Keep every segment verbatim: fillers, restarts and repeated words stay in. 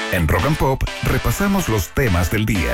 En Rock and Pop repasamos los temas del día.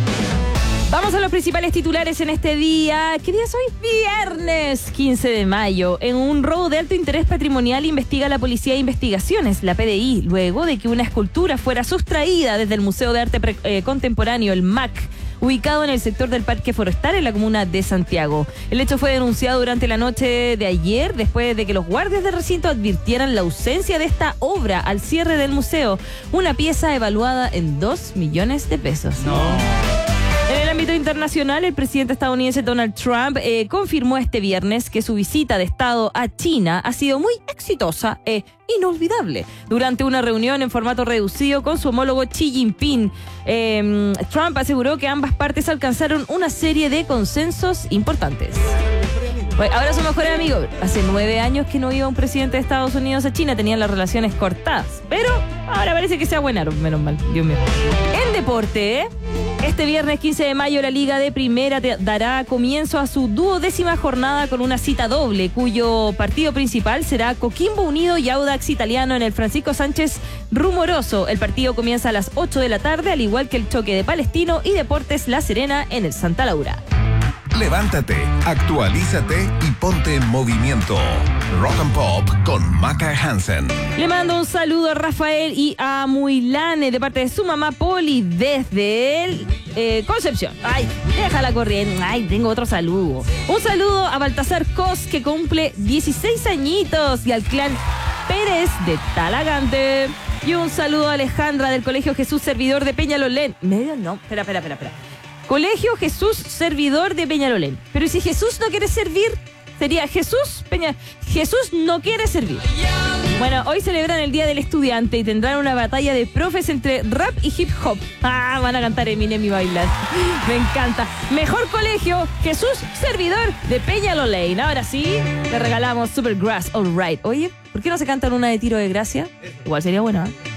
Vamos a los principales titulares en este día. ¿Qué día es hoy? Viernes quince de mayo. En un robo de alto interés patrimonial investiga la Policía de Investigaciones, la P D I, luego de que una escultura fuera sustraída desde el Museo de Arte Pre- eh, Contemporáneo, el M A C, ubicado en el sector del Parque Forestal en la comuna de Santiago. El hecho fue denunciado durante la noche de ayer, después de que los guardias del recinto advirtieran la ausencia de esta obra al cierre del museo, una pieza evaluada en dos millones de pesos. No. En el ámbito internacional, el presidente estadounidense Donald Trump eh, confirmó este viernes que su visita de Estado a China ha sido muy exitosa e inolvidable. Durante una reunión en formato reducido con su homólogo Xi Jinping, eh, Trump aseguró que ambas partes alcanzaron una serie de consensos importantes. Bueno, ahora son mejores amigos. Hace nueve años que no iba un presidente de Estados Unidos a China, tenían las relaciones cortadas, pero ahora parece que se abuenaron, menos mal, Dios mío. En deporte, ¿eh? Este viernes quince de mayo la Liga de Primera te dará comienzo a su duodécima jornada con una cita doble, cuyo partido principal será Coquimbo Unido y Audax Italiano en el Francisco Sánchez Rumoroso. El partido comienza a las ocho de la tarde, al igual que el choque de Palestino y Deportes La Serena en el Santa Laura. Levántate, actualízate y ponte en movimiento. Rock and Pop con Maca Hansen. Le mando un saludo a Rafael y a Muilane de parte de su mamá Poli desde el, eh, Concepción. Ay, déjala corriendo. Ay, tengo otro saludo. Un saludo a Baltasar Cos, que cumple dieciséis añitos, y al clan Pérez de Talagante. Y un saludo a Alejandra del Colegio Jesús Servidor de Peñalolén. Medio no, espera, espera, espera, espera. Colegio Jesús Servidor de Peñalolén. Pero ¿y si Jesús no quiere servir? Sería Jesús Peña. Jesús no quiere servir. Bueno, hoy celebran el Día del Estudiante y tendrán una batalla de profes entre rap y hip hop. Ah, van a cantar Eminem y bailar. Me encanta. Mejor colegio, Jesús Servidor de Peñalolén. Ahora sí, le regalamos Supergrass All Right. Oye, ¿por qué no se cantan una de Tiro de Gracia? Igual sería bueno, ¿eh?